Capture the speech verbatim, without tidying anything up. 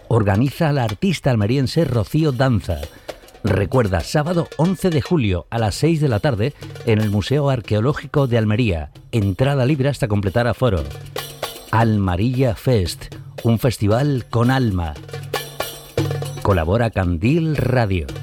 Organiza la artista almeriense Rocío Danza. Recuerda, sábado once de julio a las seis de la tarde en el Museo Arqueológico de Almería. Entrada libre hasta completar aforo. Almarilla Fest, un festival con alma. Colabora Candil Radio.